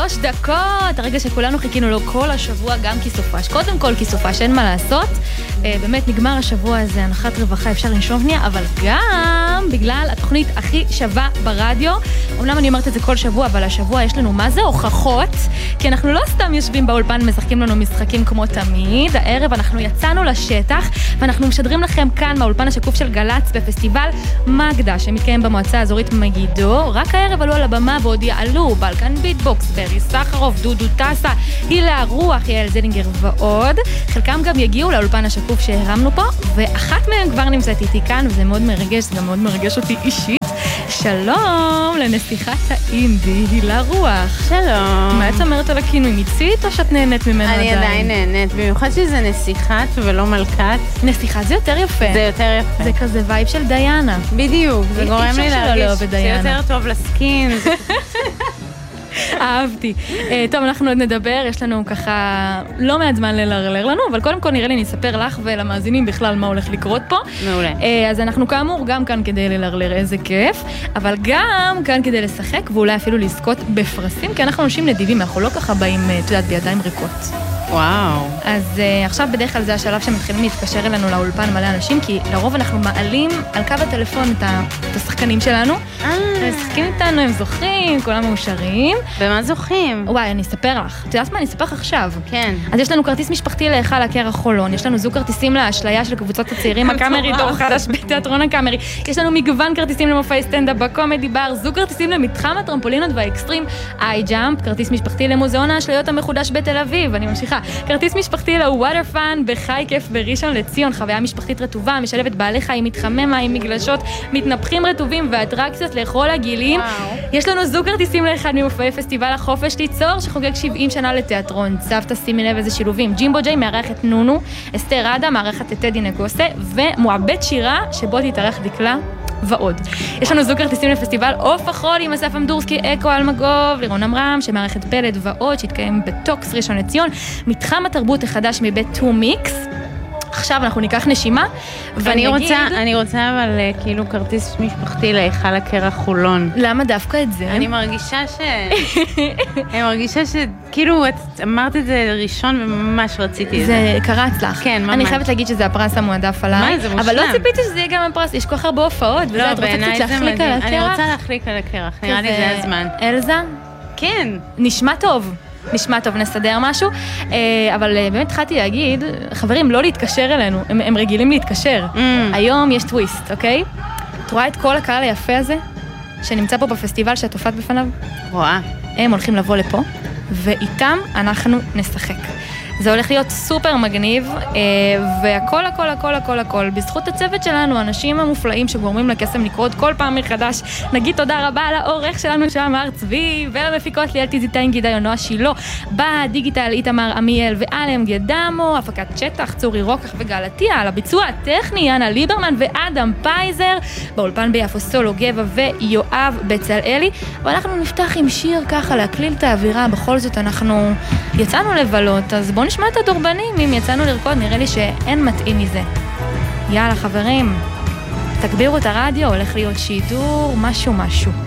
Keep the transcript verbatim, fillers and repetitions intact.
שלוש דקות, הרגע שכולנו חיכינו לו כל השבוע, גם כיסופש. קודם כל כיסופש, אין מה לעשות. באמת נגמר השבוע הזה, הנחת רווחה, אפשר לנשום שנייה, אבל גם בגלל התוכנית הכי שווה ברדיו. אומנם אני אומרת את זה כל שבוע, אבל השבוע יש לנו מה זה הוכחות, כי אנחנו לא סתם יושבים באולפן, משחקים לנו משחקים כמו תמיד. הערב אנחנו יצאנו לשטח, ואנחנו משדרים לכם כאן מהאולפן השקוף של גלץ בפסטיבל מגדה, שמתקיים במועצה האזורית מגידו. רק הערב עלו על הבמה ועוד יעלו בלקן ביטבוקס, ברי סחרוף, דודו טסה, הילה רוח, יעל זלינגר ועוד. חלקם גם יגיעו לאולפן השקוף שהרמנו פה, ואחת מהם כבר נמצאת איתי כאן, וזה מאוד מרגש, זה גם מאוד מרגש אותי אישית. שלום לנסיכת האינדי, הילה רוח. שלום. מה את אומרת על הכינוי? מיצית או שאת נהנית ממנו עדיין? אני עדיין נהנית, במיוחד שזה נסיכת ולא מלכת. נסיכת זה יותר יפה. זה יותר יפה. זה כזה וייב של דיינה. בדיוק, זה גורם לי להרגיש זה יותר טוב לסקין. אהבתי. טוב, אנחנו עוד נדבר, יש לנו ככה לא מעט זמן ללרלר לנו, אבל קודם כל נראה לי נספר לך ולמאזינים בכלל מה הולך לקרות פה. מעולה. אז אנחנו כאמור גם כאן כדי ללרלר, איזה כיף, אבל גם כאן כדי לשחק ואולי אפילו לזכות בפרסים, כי אנחנו אנשים נדיבים, אנחנו לא ככה באים, את יודעת, בידיים ריקות. וואו. אז uh, עכשיו בדרך כלל זה השלב שמתחילים להתקשר אלינו לאולפן מלא אנשים, כי לרוב אנחנו מעלים על קו הטלפון את, ה, את השחקנים שלנו. אה. הם משחקים איתנו, הם זוכים, כולם מאושרים. ומה זוכים? וואי, אני אספר לך. את יודעת מה? אני אספר לך עכשיו. כן. אז יש לנו כרטיס משפחתי להיכל הקרח חולון, יש לנו זוג כרטיסים לאשליה של קבוצות הצעירים הקאמרי, דור חדש בתיאטרון הקאמרי, יש לנו מגוון כרטיסים למופעי סטנדאפ בקומדי בר, זוג כרטיסים למתחם הטרמפולינות והאקסטרים איי ג'אמפ, כרטיס משפחתי למוזיאון האשליות המחודש בתל אביב, אני ממשיכה, כרטיס משפחתי לווטר פאן בחי כיף בראשון לציון, חוויה משפחתית רטובה, משלבת בעלי חיים, מתחמי מים, מגלשות, מתנפחים רטובים ואטרקציות לכל הגילים. יש לנו זוג כרטיסים לאחד ממופעי פסטיבל החופש ליצור שחוגג שבעים שנה לתיאטרון. צוותא, שימי לב איזה שילובים. ג'ימבו ג'יי מארח את נונו, אסתר עדה מארחת את טדי נגוסה, ומועבד שירה שבו תתארח דקלה ועוד. יש לנו זוג כרטיסים לפסטיבל עוף החול עם אסף אמדורסקי, אקו אלמגוב, לירון אמרם שמארחת פלד ועוד שהתקיים בטוקס ראשון לציון, מתחם התרבות החדש מבית טו מיקס. עכשיו אנחנו ניקח נשימה, ואני רוצה, אני רוצה אבל כאילו כרטיס משפחתי להיכל הקרח חולון. למה דווקא את זה? אני מרגישה ש... אני מרגישה שכאילו את אמרת את זה ראשון וממש רציתי את זה. זה קרה אצלך. כן, ממש. אני חייבת להגיד שזה הפרס המועדף עליי. מה, זה מושלם. אבל לא ציפיתי שזה יהיה גם הפרס, יש כל כך הרבה הופעות, וזה, את רוצה קצת להחליק על הקרח? אני רוצה להחליק על הקרח, נראה לי זה הזמן. אלזה? כן. נשמע טוב. נשמע טוב, נסדר משהו, אבל באמת התחלתי להגיד, חברים, לא להתקשר אלינו, הם, הם רגילים להתקשר. Mm. היום יש טוויסט, אוקיי? את רואה את כל הקהל היפה הזה, שנמצא פה בפסטיבל שאת הופעת בפניו? רואה. הם הולכים לבוא לפה, ואיתם אנחנו נשחק. זה הולך להיות סופר מגניב, והכל, הכל, הכל, הכל, הכל, בזכות הצוות שלנו, האנשים המופלאים שגורמים לקסם לקרות כל פעם מחדש. נגיד תודה רבה לעורך שלנו שאמר צבי, ולמפיקות ליאל טיזיטיין גידה נועה שילה, בדיגיטל איתמר עמיאל ואלם גדמו, הפקת שטח, צורי רוקח וגלתיה, על הביצוע הטכני, יאנה ליברמן ואדם פייזר, באולפן ביפו סולו גבע ויואב בצלאלי, ואנחנו נפתח עם שיר ככה להקליל את האווירה, בכל זאת אנחנו יצאנו לבלות, אז בואו נשמע את הדורבנים, אם יצאנו לרקוד, נראה לי שאין מתאים מזה. יאללה חברים, תגבירו את הרדיו, הולך להיות שידור, משהו משהו.